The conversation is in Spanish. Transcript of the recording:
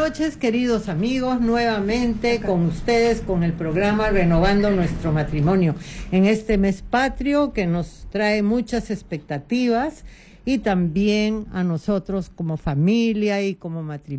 noches, queridos amigos, nuevamente con ustedes, con el programa Renovando Nuestro Matrimonio, en este mes patrio que nos trae muchas expectativas y también a nosotros como familia y como matrimonio.